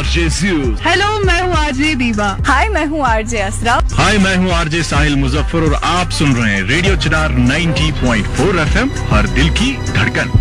RJ Zeus. Hello, मैं हूँ RJ दीवा। हाय, मैं हूँ आरजे असरा। हाय, मैं हूँ आरजे साहिल मुजफ्फर और आप सुन रहे हैं रेडियो चिनार 90.4 FM, हर दिल की धड़कन।